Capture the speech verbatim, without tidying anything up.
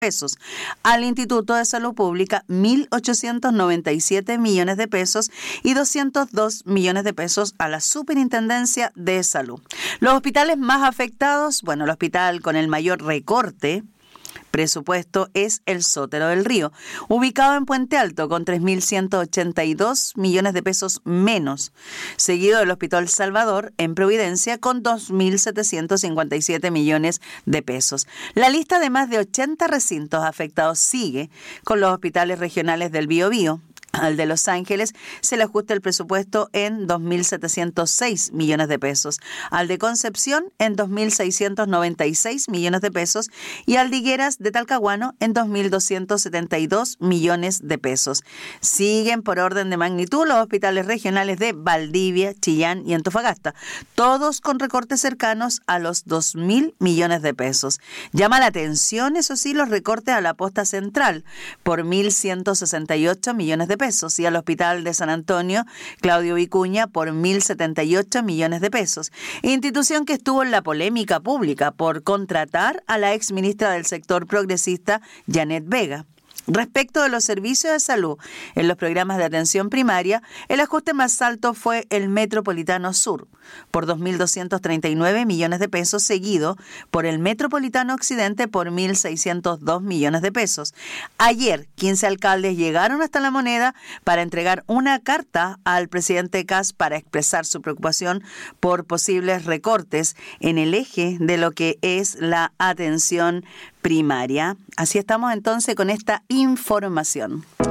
pesos. Al Instituto de Salud Pública, mil ochocientos noventa y siete millones de pesos y doscientos dos millones de pesos a la Superintendencia de Salud. Los hospitales más afectados, bueno, el hospital con el mayor recorte presupuesto es el Sotero del Río, ubicado en Puente Alto con tres mil ciento ochenta y dos millones de pesos menos, seguido del Hospital Salvador en Providencia con dos mil setecientos cincuenta y siete millones de pesos. La lista de más de ochenta recintos afectados sigue con los hospitales regionales del Biobío. Al de Los Ángeles se le ajusta el presupuesto en dos mil setecientos seis millones de pesos, al de Concepción en dos mil seiscientos noventa y seis millones de pesos y al de Higueras de Talcahuano en dos mil doscientos setenta y dos millones de pesos. Siguen por orden de magnitud los hospitales regionales de Valdivia, Chillán y Antofagasta, todos con recortes cercanos a los dos mil millones de pesos. Llama la atención, eso sí, los recortes a la posta central por mil ciento sesenta y ocho millones de pesos y al Hospital de San Antonio Claudio Vicuña por mil setenta y ocho millones de pesos. Institución que estuvo en la polémica pública por contratar a la ex ministra del sector progresista, Janet Vega. Respecto de los servicios de salud en los programas de atención primaria, el ajuste más alto fue el Metropolitano Sur, por dos mil doscientos treinta y nueve millones de pesos, seguido por el Metropolitano Occidente por mil seiscientos dos millones de pesos. Ayer, quince alcaldes llegaron hasta La Moneda para entregar una carta al presidente Kast para expresar su preocupación por posibles recortes en el eje de lo que es la atención primaria. Así estamos entonces con esta información.